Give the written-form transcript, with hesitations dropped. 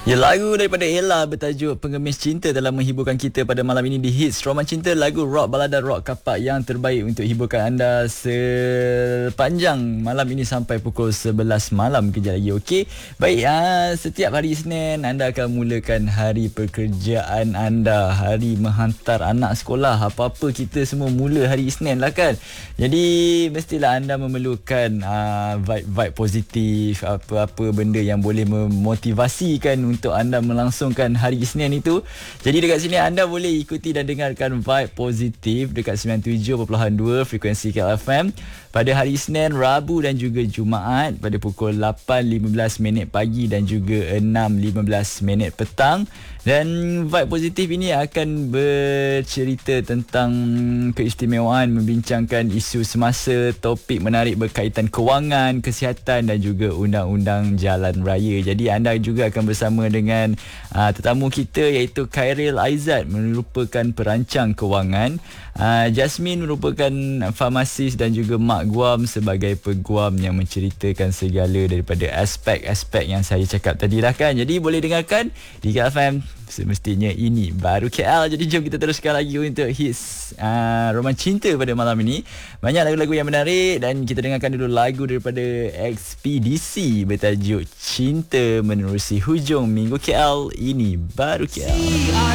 Ya, lagu daripada Ella bertajuk Pengemis Cinta dalam menghiburkan kita pada malam ini di Hits Roman Cinta, lagu rock balada rock kapak yang terbaik untuk hiburkan anda sepanjang malam ini sampai pukul 11 malam kejap lagi. Okey. Baik, setiap hari Isnin anda akan mulakan hari pekerjaan anda, hari menghantar anak sekolah, apa-apa kita semua mula hari Isnin lah kan. Jadi mestilah anda memerlukan vibe-vibe positif, apa-apa benda yang boleh memotivasikan untuk anda melangsungkan hari Isnin itu. Jadi dekat sini anda boleh ikuti dan dengarkan Vibe Positif dekat 97.2 frekuensi KLFM pada hari Isnin, Rabu dan juga Jumaat pada pukul 8.15 pagi dan juga 6.15 petang. Dan Vibe Positif ini akan bercerita tentang keistimewaan, membincangkan isu semasa, topik menarik berkaitan kewangan, kesihatan dan juga undang-undang jalan raya. Jadi anda juga akan bersama dengan tetamu kita iaitu Khairil Aizat, merupakan perancang kewangan, Jasmine merupakan farmasis dan juga Mak Guam sebagai peguam yang menceritakan segala daripada aspek-aspek yang saya cakap tadi lah kan. Jadi boleh dengarkan di KFM, semestinya ini baru KL. Jadi jom kita teruskan lagi untuk hits Roman Cinta pada malam ini. Banyak lagu-lagu yang menarik dan kita dengarkan dulu lagu daripada Ekspedisi bertajuk Cinta Menerusi Hujung Minggu KL. Ini baru KL.